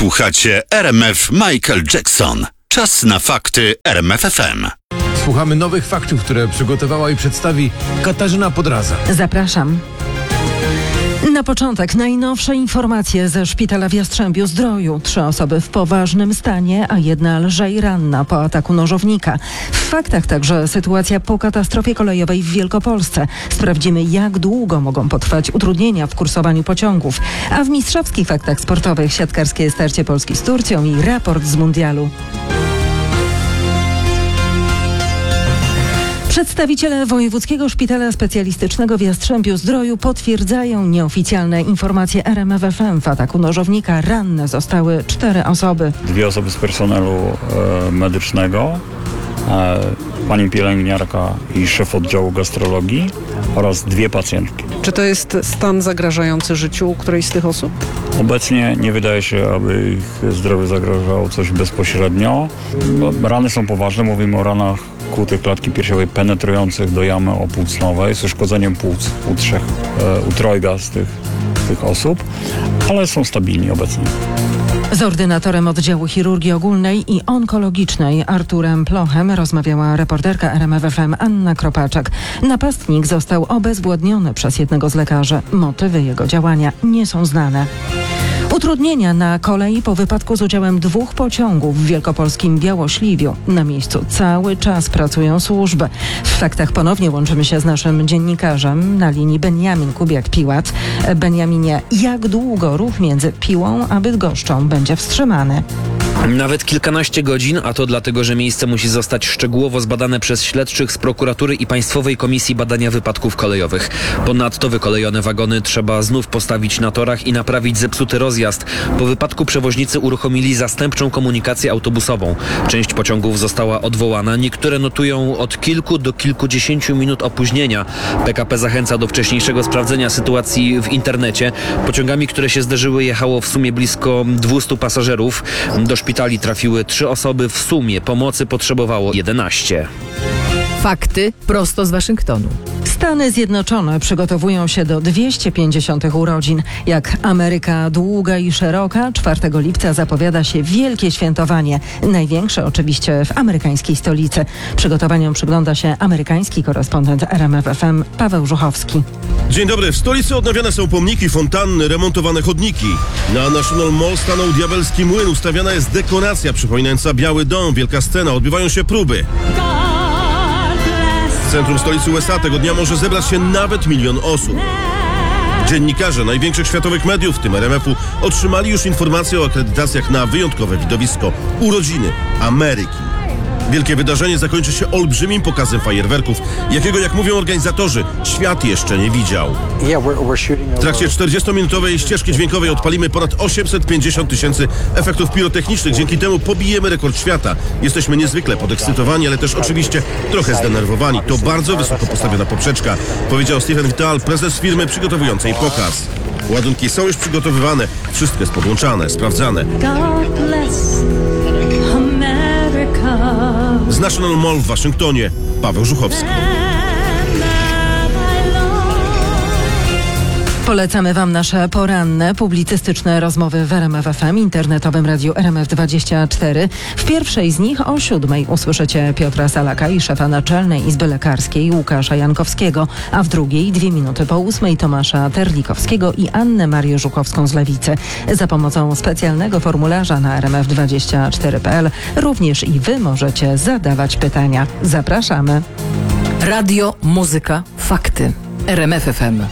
Słuchacie RMF Michael Jackson. Czas na fakty RMF FM. Słuchamy nowych faktów, które przygotowała i przedstawi Katarzyna Podraza. Zapraszam. Na początek najnowsze informacje ze szpitala w Jastrzębiu-Zdroju. 3 osoby w poważnym stanie, a jedna lżej ranna po ataku nożownika. W faktach także sytuacja po katastrofie kolejowej w Wielkopolsce. Sprawdzimy, jak długo mogą potrwać utrudnienia w kursowaniu pociągów. A w mistrzowskich faktach sportowych siatkarskie starcie Polski z Turcją i raport z mundialu. Przedstawiciele Wojewódzkiego Szpitala Specjalistycznego w Jastrzębiu-Zdroju potwierdzają nieoficjalne informacje RMF FM. W ataku nożownika ranne zostały 4 osoby. 2 osoby z personelu medycznego, pani pielęgniarka i szef oddziału gastrologii oraz 2 pacjentki. Czy to jest stan zagrażający życiu którejś z tych osób? Obecnie nie wydaje się, aby ich zdrowiu zagrażało coś bezpośrednio. Rany są poważne, mówimy o ranach kłutych klatki piersiowej penetrujących do jamy opłucnowej z uszkodzeniem płuc u trojga z tych osób, ale są stabilni obecnie. Z ordynatorem oddziału chirurgii ogólnej i onkologicznej Arturem Plochem rozmawiała reporterka RMF FM Anna Kropaczek. Napastnik został obezwładniony przez jednego z lekarzy. Motywy jego działania nie są znane. Utrudnienia na kolei po wypadku z udziałem 2 pociągów w wielkopolskim Białośliwiu. Na miejscu cały czas pracują służby. W faktach ponownie łączymy się z naszym dziennikarzem na linii Beniamin Kubiak-Piłat. Beniaminie, jak długo ruch między Piłą a Bydgoszczą będzie wstrzymany? Nawet kilkanaście godzin, a to dlatego, że miejsce musi zostać szczegółowo zbadane przez śledczych z prokuratury i Państwowej Komisji Badania Wypadków Kolejowych. Ponadto wykolejone wagony trzeba znów postawić na torach i naprawić zepsuty rozjazd. Po wypadku przewoźnicy uruchomili zastępczą komunikację autobusową. Część pociągów została odwołana, niektóre notują od kilku do kilkudziesięciu minut opóźnienia. PKP zachęca do wcześniejszego sprawdzenia sytuacji w internecie. Pociągami, które się zderzyły, jechało w sumie blisko 200 pasażerów. Do szpitali trafiły 3 osoby, w sumie pomocy potrzebowało 11. Fakty prosto z Waszyngtonu. Stany Zjednoczone przygotowują się do 250. urodzin. Jak Ameryka długa i szeroka, 4 lipca zapowiada się wielkie świętowanie. Największe oczywiście w amerykańskiej stolicy. Przygotowaniom przygląda się amerykański korespondent RMF FM Paweł Żuchowski. Dzień dobry. W stolicy odnawiane są pomniki, fontanny, remontowane chodniki. Na National Mall stanął diabelski młyn. Ustawiana jest dekoracja przypominająca Biały Dom, wielka scena. Odbywają się próby. W centrum stolicy USA tego dnia może zebrać się nawet 1 000 000 osób. Dziennikarze największych światowych mediów, w tym RMF-u, otrzymali już informacje o akredytacjach na wyjątkowe widowisko – urodziny Ameryki. Wielkie wydarzenie zakończy się olbrzymim pokazem fajerwerków, jakiego, jak mówią organizatorzy, świat jeszcze nie widział. W trakcie 40-minutowej ścieżki dźwiękowej odpalimy ponad 850 000 efektów pirotechnicznych. Dzięki temu pobijemy rekord świata. Jesteśmy niezwykle podekscytowani, ale też oczywiście trochę zdenerwowani. To bardzo wysoko postawiona poprzeczka, powiedział Stephen Vital, prezes firmy przygotowującej pokaz. Ładunki są już przygotowywane, wszystko jest podłączane, sprawdzane. Z National Mall w Waszyngtonie, Paweł Żuchowski. Polecamy Wam nasze poranne, publicystyczne rozmowy w RMF FM, internetowym radiu RMF24. W pierwszej z nich o 7:00 usłyszycie Piotra Salaka i szefa Naczelnej Izby Lekarskiej Łukasza Jankowskiego, a w drugiej 2 minuty po 8:00 Tomasza Terlikowskiego i Annę Marię Żukowską z Lewicy. Za pomocą specjalnego formularza na rmf24.pl również i Wy możecie zadawać pytania. Zapraszamy. Radio, muzyka, fakty. RMF FM.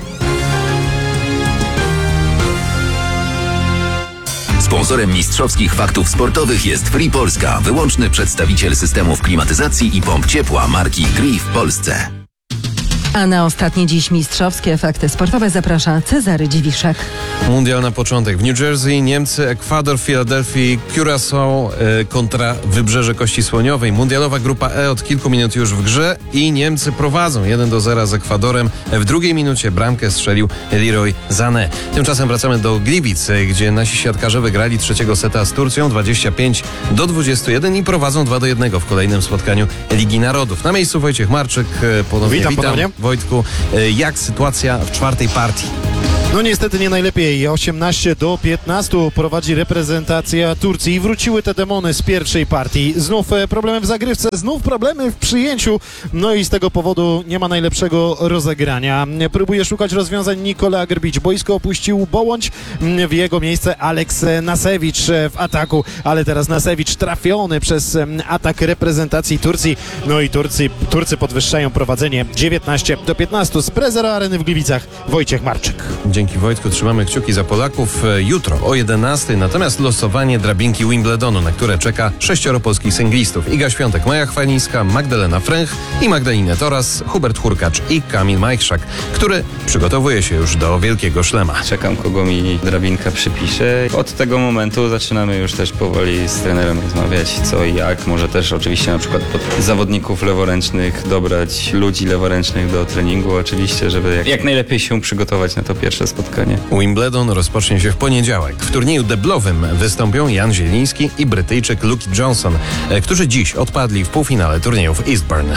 Sponsorem mistrzowskich faktów sportowych jest Free Polska, wyłączny przedstawiciel systemów klimatyzacji i pomp ciepła marki Gree w Polsce. A na ostatnie dziś mistrzowskie fakty sportowe zaprasza Cezary Dziwiszek. Mundial na początek. W New Jersey Niemcy, Ekwador, w Filadelfii, Curaçao kontra Wybrzeże Kości Słoniowej. Mundialowa grupa E od kilku minut już w grze i Niemcy prowadzą 1-0 z Ekwadorem. W drugiej minucie bramkę strzelił Leroy Sané. Tymczasem wracamy do Gliwic, gdzie nasi siatkarze wygrali 3. seta z Turcją 25-21 i prowadzą 2-1 w kolejnym spotkaniu Ligi Narodów. Na miejscu Wojciech Marczyk. Witam. Wojtku, jak sytuacja w 4. partii? No niestety nie najlepiej. 18-15 prowadzi reprezentacja Turcji. Wróciły te demony z pierwszej partii. Znów problemy w zagrywce, znów problemy w przyjęciu. No i z tego powodu nie ma najlepszego rozegrania. Próbuje szukać rozwiązań Nikola Grbić. Boisko opuścił Bołądź. W jego miejsce Aleks Nasewicz w ataku. Ale teraz Nasewicz trafiony przez atak reprezentacji Turcji. No i Turcy podwyższają prowadzenie 19-15. Z Prezera Areny w Gliwicach Wojciech Marczyk. Dzięki Wojtku, trzymamy kciuki za Polaków. Jutro o 11:00, natomiast losowanie drabinki Wimbledonu, na które czeka 6 polskich singlistów. Iga Świątek, Maja Chwalińska, Magdalena Fręch i Magdalena Toras, Hubert Hurkacz i Kamil Majchrzak, który przygotowuje się już do wielkiego szlema. Czekam, kogo mi drabinka przypisze. Od tego momentu zaczynamy już też powoli z trenerem rozmawiać, co i jak. Może też oczywiście na przykład pod zawodników leworęcznych dobrać ludzi leworęcznych do treningu oczywiście, żeby jak najlepiej się przygotować na to pierwsze spotkanie. Wimbledon rozpocznie się w poniedziałek. W turnieju deblowym wystąpią Jan Zieliński i Brytyjczyk Luke Johnson, którzy dziś odpadli w półfinale turnieju w Eastbourne.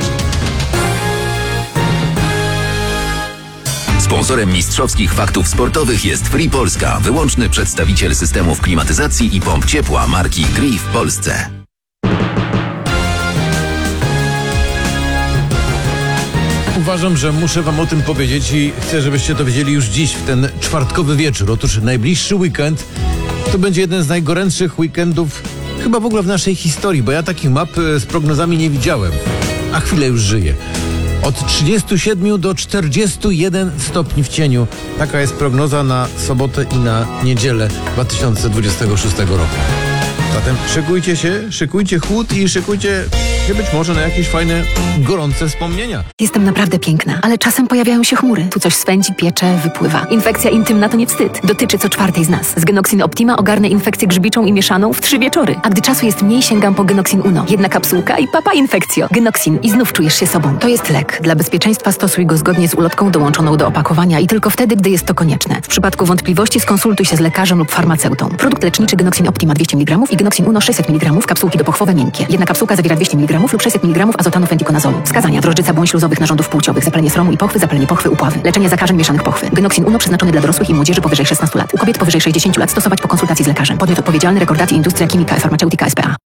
Sponsorem mistrzowskich faktów sportowych jest Free Polska, wyłączny przedstawiciel systemów klimatyzacji i pomp ciepła marki Gree w Polsce. Uważam, że muszę wam o tym powiedzieć i chcę, żebyście to wiedzieli już dziś, w ten czwartkowy wieczór. Otóż najbliższy weekend to będzie jeden z najgorętszych weekendów chyba w ogóle w naszej historii, bo ja takich map z prognozami nie widziałem, a chwilę już żyję. Od 37 do 41 stopni w cieniu. Taka jest prognoza na sobotę i na niedzielę 2026 roku. Zatem szykujcie się, szykujcie chłód i szykujcie się być może na jakieś fajne, gorące wspomnienia. Jestem naprawdę piękna, ale czasem pojawiają się chmury. Tu coś swędzi, piecze, wypływa. Infekcja intymna to nie wstyd. Dotyczy co czwartej z nas. Z Genoxin Optima ogarnę infekcję grzybiczą i mieszaną w 3 wieczory. A gdy czasu jest mniej, sięgam po Genoxin Uno. Jedna kapsułka i papa infekcjo. Genoxin i znów czujesz się sobą. To jest lek. Dla bezpieczeństwa stosuj go zgodnie z ulotką dołączoną do opakowania i tylko wtedy, gdy jest to konieczne. W przypadku wątpliwości skonsultuj się z lekarzem lub farmaceutą. Produkt leczniczy Genoxin Optima 200 mg i Genoxin Uno 600 mg, kapsułki dopochwowe miękkie. Jedna kapsułka zawiera 200 mg lub 600 mg azotanu fentikonazolu. Wskazania: drożdżyca błon śluzowych narządów płciowych, zapalenie sromu i pochwy, zapalenie pochwy, upławy. Leczenie zakażeń mieszanych pochwy. Genoxin Uno przeznaczony dla dorosłych i młodzieży powyżej 16 lat. U kobiet powyżej 60 lat stosować po konsultacji z lekarzem. Podmiot odpowiedzialny: Rekordacji Industria Chimica Farmaceutica S.p.A.